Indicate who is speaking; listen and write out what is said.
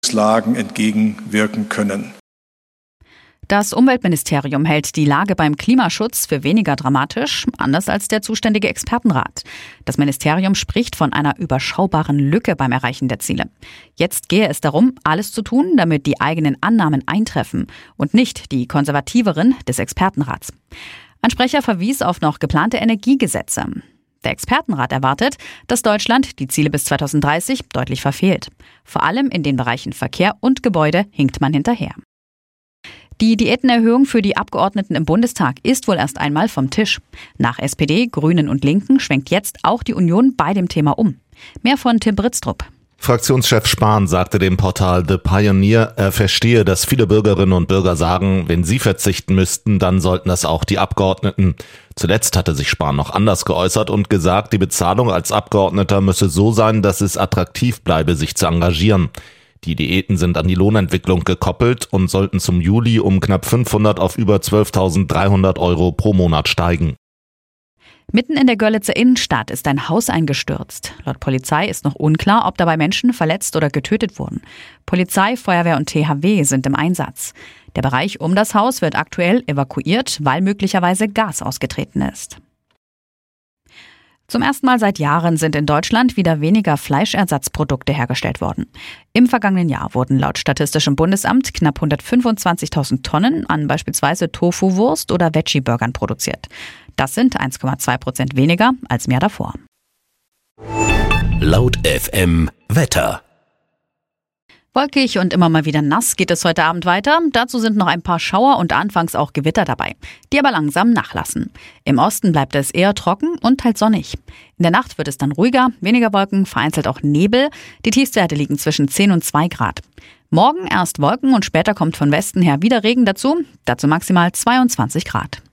Speaker 1: Lagen entgegenwirken können.
Speaker 2: Das Umweltministerium hält die Lage beim Klimaschutz für weniger dramatisch, anders als der zuständige Expertenrat. Das Ministerium spricht von einer überschaubaren Lücke beim Erreichen der Ziele. Jetzt gehe es darum, alles zu tun, damit die eigenen Annahmen eintreffen und nicht die konservativeren des Expertenrats. Ein Sprecher verwies auf noch geplante Energiegesetze. Der Expertenrat erwartet, dass Deutschland die Ziele bis 2030 deutlich verfehlt. Vor allem in den Bereichen Verkehr und Gebäude hinkt man hinterher. Die Diätenerhöhung für die Abgeordneten im Bundestag ist wohl erst einmal vom Tisch. Nach SPD, Grünen und Linken schwenkt jetzt auch die Union bei dem Thema um. Mehr von Tim Britztrup.
Speaker 3: Fraktionschef Spahn sagte dem Portal The Pioneer, er verstehe, dass viele Bürgerinnen und Bürger sagen, wenn sie verzichten müssten, dann sollten das auch die Abgeordneten. Zuletzt hatte sich Spahn noch anders geäußert und gesagt, die Bezahlung als Abgeordneter müsse so sein, dass es attraktiv bleibe, sich zu engagieren. Die Diäten sind an die Lohnentwicklung gekoppelt und sollten zum Juli um knapp 500 auf über 12.300 € pro Monat steigen.
Speaker 2: Mitten in der Görlitzer Innenstadt ist ein Haus eingestürzt. Laut Polizei ist noch unklar, ob dabei Menschen verletzt oder getötet wurden. Polizei, Feuerwehr und THW sind im Einsatz. Der Bereich um das Haus wird aktuell evakuiert, weil möglicherweise Gas ausgetreten ist. Zum ersten Mal seit Jahren sind in Deutschland wieder weniger Fleischersatzprodukte hergestellt worden. Im vergangenen Jahr wurden laut Statistischem Bundesamt knapp 125.000 Tonnen an beispielsweise Tofu-Wurst oder Veggie-Burgern produziert. Das sind 1,2% weniger als im Jahr davor.
Speaker 4: Laut FM Wetter.
Speaker 2: Wolkig und immer mal wieder nass geht es heute Abend weiter. Dazu sind noch ein paar Schauer und anfangs auch Gewitter dabei, die aber langsam nachlassen. Im Osten bleibt es eher trocken und teils sonnig. In der Nacht wird es dann ruhiger, weniger Wolken, vereinzelt auch Nebel. Die Tiefstwerte liegen zwischen 10 und 2 Grad. Morgen erst Wolken und später kommt von Westen her wieder Regen dazu maximal 22 Grad.